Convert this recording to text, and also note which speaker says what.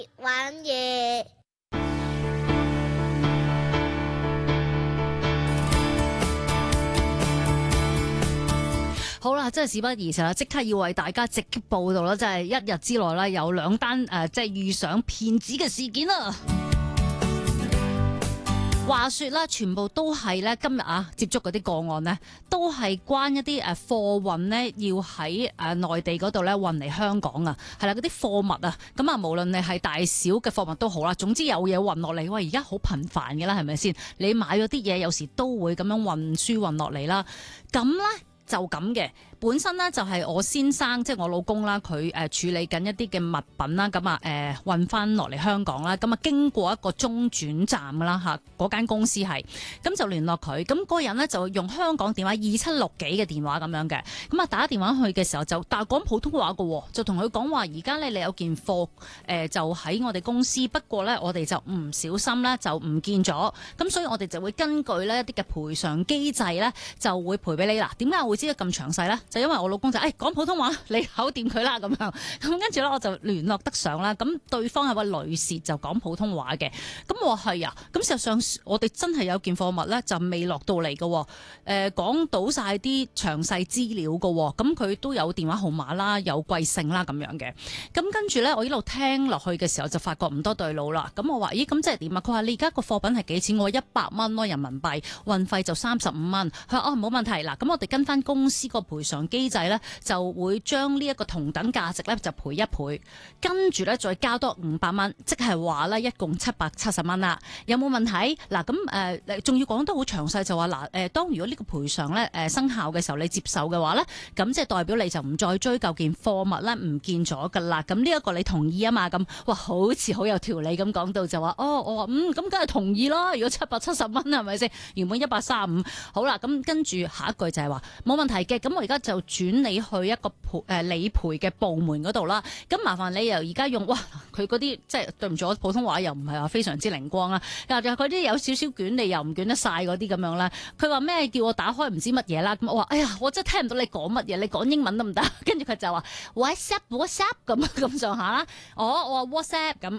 Speaker 1: 玩嘢。
Speaker 2: 好啦，真係事不宜遲啦，即刻要為大家直擊報道啦，即係一日之內啦，有2單即係遇上騙子嘅事件啦。話說啦，全部都係咧今日接觸嗰啲個案呢，都係關一啲貨運呢要喺內地嗰度咧運嚟香港啊，係啦，嗰啲貨物啊，咁啊無論你係大小嘅貨物都好啦，總之有嘢運落嚟，喂，而家好頻繁嘅啦，係咪先？你買咗啲嘢，有時都會咁樣運輸運落嚟啦，咁咧就咁嘅。本身咧就係我先生，即係我老公啦，佢處理緊一啲嘅物品啦，咁運翻落嚟香港啦，咁經過一個中轉站啦嚇，嗰間公司係，咁就聯絡佢，咁嗰個人咧就用香港電話2760幾嘅電話咁樣嘅，咁打電話去嘅時候但係講普通話嘅，就同佢講話而家咧你有件貨就喺我哋公司，不過咧我哋就唔小心咧就唔見咗，咁所以我哋就會根據呢一啲嘅賠償機制咧就會賠俾你啦。點解我會知得咁詳細咧？就因為我老公就講普通話，你搞掂佢啦咁樣，咁跟住咧我就聯絡得上啦。咁對方係位女士就講普通話嘅，咁我話係啊。咁事實上我哋真係有件貨物咧就未落到嚟嘅，講到晒啲詳細資料嘅，咁佢都有電話號碼啦，有貴姓啦咁樣嘅。咁跟住咧我一路聽落去嘅時候就發覺唔多對路啦。咁我話咦，咁即係點啊？佢話你而家個貨品係幾錢？我話100蚊咯人民幣，運費就35蚊。佢話冇問題嗱，咁我哋跟翻公司個賠償機制咧，就會將呢一個同等價值咧就賠1倍，跟住咧再加多500蚊，即係話咧一共770蚊啦。有冇問題？嗱咁仲要講得好詳細，就話嗱當如果呢個賠償咧生效嘅時候，你接受嘅話咧，咁即係代表你就唔再追究件貨物咧唔見咗噶啦。咁呢一個你同意啊嘛？咁哇，好似好有條理咁講到就話我話咁梗係同意啦。如果770蚊係咪先？原本135，好啦，咁跟住下一句就係話冇問題嘅。咁我而家就轉你去一個理賠嘅部門嗰度啦。咁麻煩你由而家用佢嗰啲即係對唔住，我普通話又唔係話非常之靈光啦。又佢啲有少少捲你又唔捲得晒嗰啲咁樣啦。佢話咩叫我打開唔知乜嘢啦？咁我話哎呀，我真係聽唔到你講乜嘢，你講英文得唔得？跟住佢就話 WhatsApp 咁上下啦。我話 WhatsApp 咁